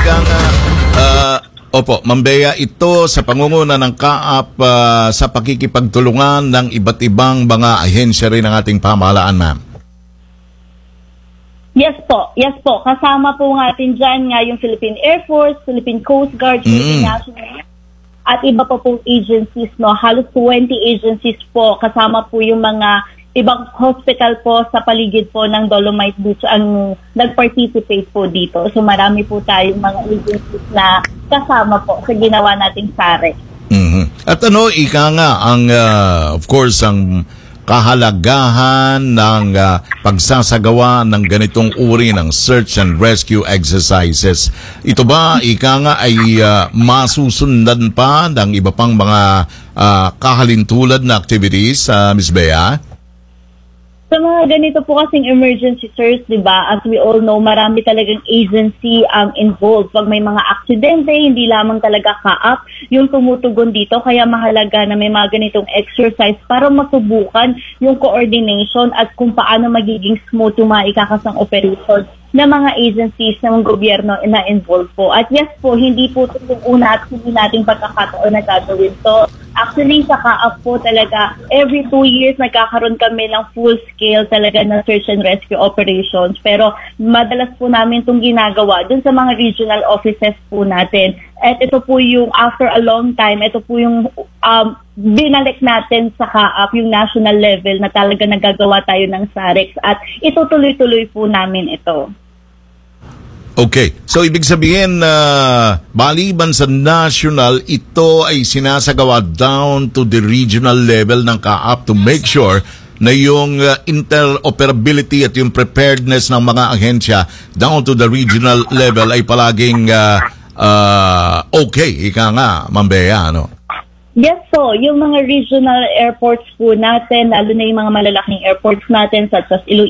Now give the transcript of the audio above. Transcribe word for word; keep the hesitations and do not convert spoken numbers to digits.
ika nga, ah, opo, Ma'am Bea, ito sa pangunguna ng K A P ah, sa pakikipagtulungan ng iba't ibang mga ahensya rin ng ating pamahalaan, ma'am. Yes po, yes po. Kasama po natin dyan nga yung Philippine Air Force, Philippine Coast Guard, Philippine Mm. National, at iba pa pong agencies, no? Halos twenty agencies po. Kasama po yung mga ibang hospital po sa paligid po ng Dolomite Beach ang nag-participate po dito. So marami po tayong mga agencies na kasama po sa ginawa nating S A R E C. Mhm. At ano, ika nga, ang, ah, of course, ang kahalagahan ng ah, pagsasagawa ng ganitong uri ng search and rescue exercises. Ito ba, ika nga, ay ah, masusundan pa ng iba pang mga ah, kahalintulad na activities, uh, Miz Bea? Sa mga ganito po kasing emergency search, di ba, as we all know, marami talagang agency ang involved. Pag may mga aksidente, hindi lamang talaga K A P yung tumutugon dito. Kaya mahalaga na may mga ganitong exercise para masubukan yung coordination at kung paano magiging smooth yung mga ikakasang operation ng mga agencies ng gobyerno na involved po. At yes po, hindi po ito yung una at hindi nating pagkakataon na gagawin to. Actually, sa K A P po talaga, every two years nagkakaroon kami ng full-scale talaga na search and rescue operations. Pero madalas po namin itong ginagawa dun sa mga regional offices po natin. At ito po yung, after a long time, ito po yung um, binalik natin sa K A P, yung national level na talaga nagagawa tayo ng S A R E C. At itutuloy-tuloy po namin ito. Okay. So, ibig sabihin na maliban sa national, ito ay sinasagawa down to the regional level ng K A P to make sure na yung uh, interoperability at yung preparedness ng mga ahensya down to the regional level ay palaging uh, uh, okay. Ika nga, Ma'am Bea, ano? Yes po, yung mga regional airports po natin, lalo na yung mga malalaking airports natin such as Iloilo,